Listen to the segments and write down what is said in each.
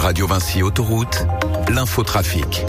Radio Vinci Autoroute, l'infotrafic.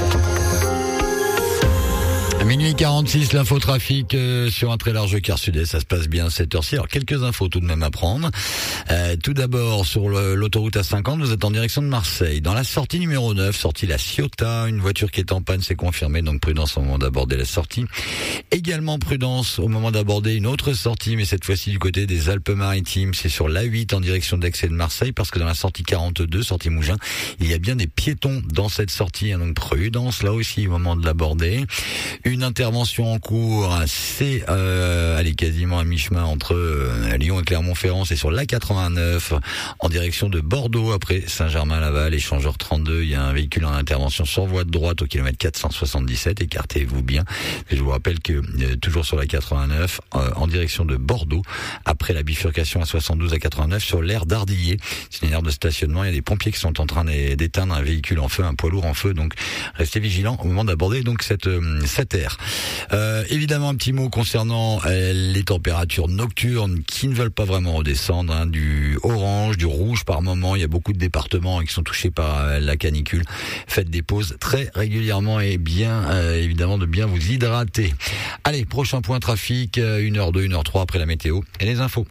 À minuit 46, l'infotrafic sur un très large quart sud-est, ça se passe bien à cette heure-ci. Alors quelques infos tout de même à prendre. Tout d'abord sur l'autoroute A50, vous êtes en direction de Marseille. Dans la sortie numéro 9, sortie la Ciotat, une voiture qui est en panne, c'est confirmé, donc prudence au moment d'aborder la sortie. Également prudence au moment d'aborder une autre sortie, mais cette fois-ci du côté des Alpes-Maritimes, c'est sur l'A8 en direction d'Aix et de Marseille, parce que dans la sortie 42, sortie Mougins, il y a bien des piétons dans cette sortie, donc prudence là aussi au moment de l'aborder. Une intervention en cours, c'est quasiment à mi-chemin entre Lyon et Clermont-Ferrand, c'est sur l'A89 en direction de Bordeaux après Saint-Germain-Laval, échangeur 32, il y a un véhicule en intervention sur voie de droite au kilomètre 477, écartez-vous bien. Et je vous rappelle que toujours sur l'A89 en direction de Bordeaux, après la bifurcation à 72 à 89 sur l'aire d'Ardilly, c'est une aire de stationnement, il y a des pompiers qui sont en train d'éteindre un véhicule en feu, un poids lourd en feu, donc restez vigilants au moment d'aborder donc cette aire. Évidemment un petit mot concernant les températures nocturnes qui ne veulent pas vraiment redescendre, du orange, du rouge par moment, il y a beaucoup de départements qui sont touchés par la canicule. Faites des pauses très régulièrement et bien évidemment de bien vous hydrater. Allez, prochain point trafic, 1h02, 1h03 après la météo et les infos.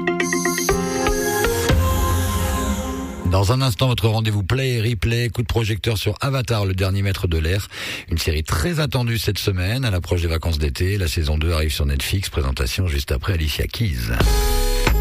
Dans un instant, votre rendez-vous play et replay, coup de projecteur sur Avatar, le dernier maître de l'air. Une série très attendue cette semaine, à l'approche des vacances d'été. La saison 2 arrive sur Netflix, présentation juste après Alicia Keys.